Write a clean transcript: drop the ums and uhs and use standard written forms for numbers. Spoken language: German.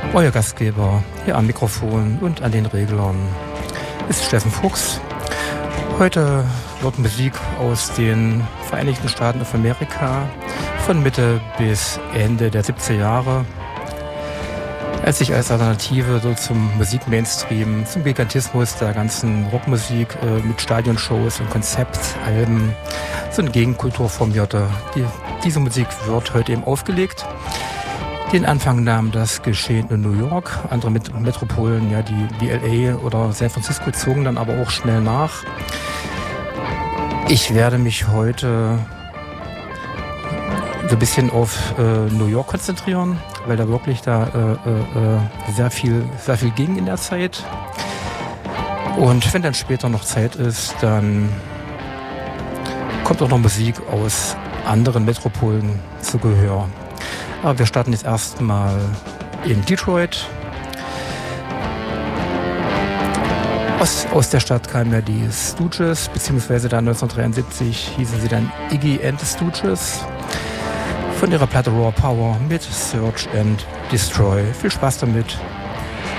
Euer Gastgeber hier am Mikrofon und an den Reglern ist Steffen Fuchs. Heute wird Musik aus den Vereinigten Staaten of Amerika von Mitte bis Ende der 70er Jahre, als sich als Alternative so zum Musikmainstream, zum Gigantismus der ganzen Rockmusik mit Stadionshows und Konzeptalben so eine Gegenkultur formierte. Diese Musik wird heute eben aufgelegt. Den Anfang nahm das Geschehen in New York. Andere Metropolen, ja, wie LA oder San Francisco, zogen dann aber auch schnell nach. Ich werde mich heute so ein bisschen auf New York konzentrieren, weil da wirklich sehr viel ging in der Zeit. Und wenn dann später noch Zeit ist, dann kommt auch noch Musik aus anderen Metropolen zu Gehör. Aber wir starten jetzt erstmal in Detroit. Aus der Stadt kamen ja die Stooges, beziehungsweise dann 1973 hießen sie dann Iggy and the Stooges. Von ihrer Platte Raw Power mit Search and Destroy. Viel Spaß damit.